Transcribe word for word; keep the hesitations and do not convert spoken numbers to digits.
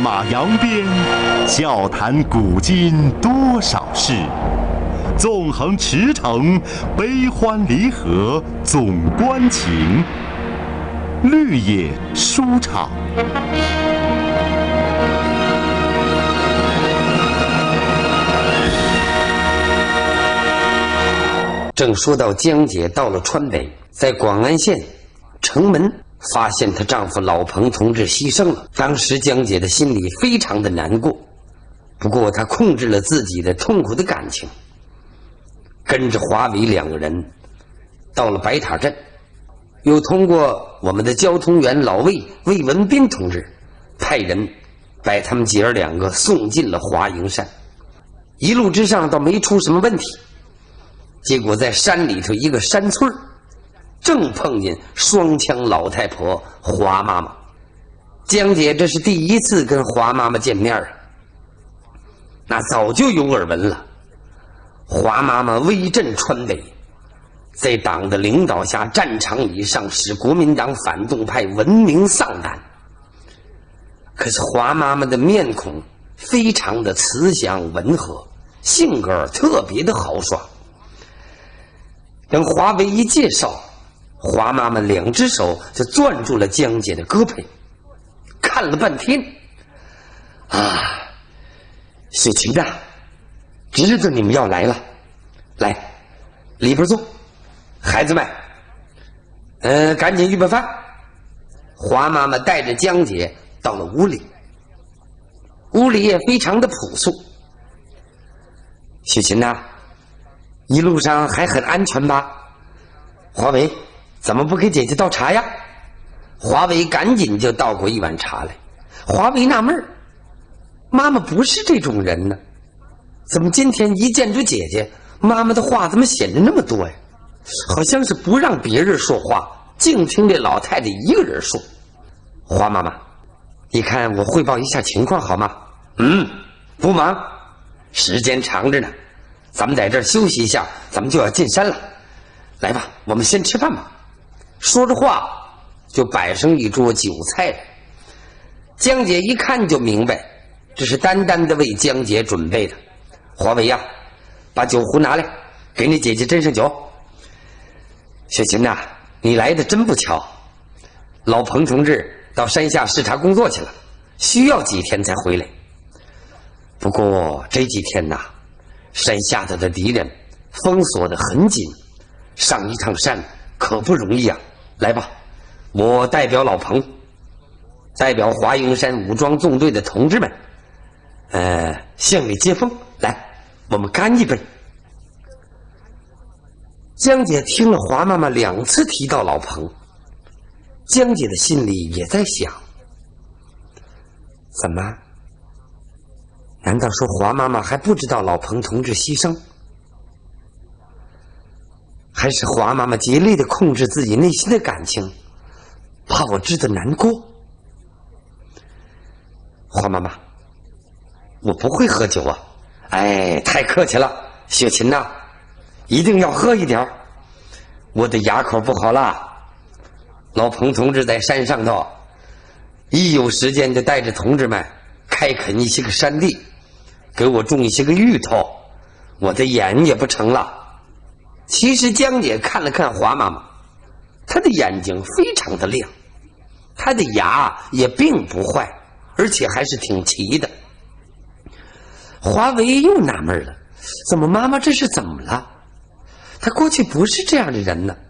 马扬鞭，笑谈古今多少事。纵横驰骋，悲欢离合总关情。绿野书场。 正说到江姐到了川北，在广安县城门发现她丈夫老彭同志牺牲了。当时江姐的心里非常的难过，不过她控制了自己的痛苦的感情，跟着华伟两个人到了白塔镇，又通过我们的交通员老魏魏文斌同志派人把他们姐儿两个送进了华蓥山。一路之上倒没出什么问题，结果在山里头一个山村正碰见双枪老太婆华妈妈。江姐这是第一次跟华妈妈见面啊，那早就有耳闻了。华妈妈威震川北，在党的领导下战场以上使国民党反动派闻名丧胆。可是华妈妈的面孔非常的慈祥温和，性格特别的豪爽。等华为一介绍，华妈妈两只手就攥住了江姐的胳膊，看了半天，啊，雪琴呐，知道你们要来了，来，里边坐，孩子们，呃，赶紧预备饭。华妈妈带着江姐到了屋里，屋里也非常的朴素。雪琴呐，一路上还很安全吧？华为，怎么不给姐姐倒茶呀？华为赶紧就倒过一碗茶来。华为纳闷儿，妈妈不是这种人呢，怎么今天一见着姐姐，妈妈的话怎么显得那么多呀？好像是不让别人说话，净听这老太太一个人说。华妈妈，你看我汇报一下情况好吗？嗯，不忙，时间长着呢，咱们在这儿休息一下，咱们就要进山了。来吧，我们先吃饭吧。说着话就摆上一桌酒菜来。江姐一看就明白，这是单单的为江姐准备的。华为呀，把酒壶拿来，给你姐姐斟上酒。雪琴呐，你来的真不巧，老彭同志到山下视察工作去了，需要几天才回来。不过这几天呐，山下头的敌人封锁得很紧，上一趟山可不容易啊。来吧，我代表老彭，代表华蓥山武装纵队的同志们，呃，向你接风。来，我们干一杯。江姐听了华妈妈两次提到老彭，江姐的心里也在想，怎么？难道说华妈妈还不知道老彭同志牺牲？还是华妈妈竭力的控制自己内心的感情，怕我知道难过？华妈妈，我不会喝酒啊。哎，太客气了，雪琴呐，一定要喝一点，我的牙口不好啦。老彭同志在山上头，一有时间就带着同志们开垦一些个山地，给我种一些个芋头，我的眼也不成了。其实江姐看了看华妈妈，她的眼睛非常的亮，她的牙也并不坏，而且还是挺齐的。华为又纳闷了，怎么妈妈这是怎么了？她过去不是这样的人呢？